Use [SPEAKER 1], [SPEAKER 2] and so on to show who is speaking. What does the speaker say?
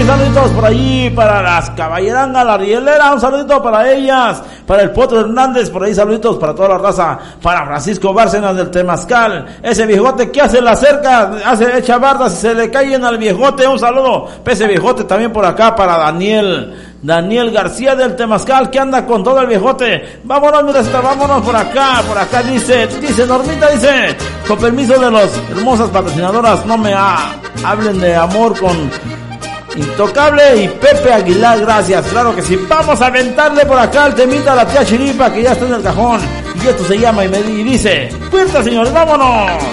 [SPEAKER 1] saluditos por allí para las caballerangas, la rielera, un saludito para ellas, para el Potro Hernández, por ahí saluditos para toda la raza, para Francisco Bárcenas del Temazcal, ese viejote que hace la cerca, echa bardas y se le caen al viejote, un saludo, ese viejote también por acá para Daniel García del Temazcal, que anda con todo el viejote. Vámonos, mira, vámonos por acá dice Normita, dice, con permiso de los hermosas patrocinadoras, no me hablen de amor con Intocable y Pepe Aguilar, gracias, claro que sí. Vamos a aventarle por acá el temita a la tía Chiripa, que ya está en el cajón, y esto se llama y dice, ¡fuerte, señores, vámonos!